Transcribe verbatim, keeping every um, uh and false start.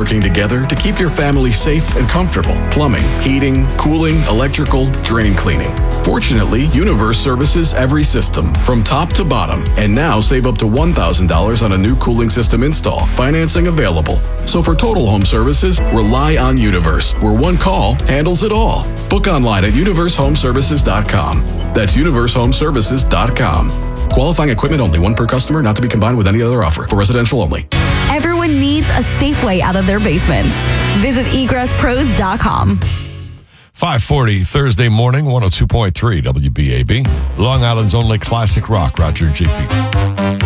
working together to keep your family safe and comfortable. Plumbing, heating, cooling, electrical, drain cleaning. Fortunately, Universe services every system from top to bottom. And now save up to one thousand dollars on a new cooling system install. Financing available. So for total home services, rely on Universe, where one call handles it all. Book online at universe home services dot com. That's universe home services dot com. Qualifying equipment only. One per customer, not to be combined with any other offer. For residential only. Everyone needs a safe way out of their basements. Visit egress pros dot com. five forty Thursday morning, one oh two point three W B A B. Long Island's only classic rock, Roger G P.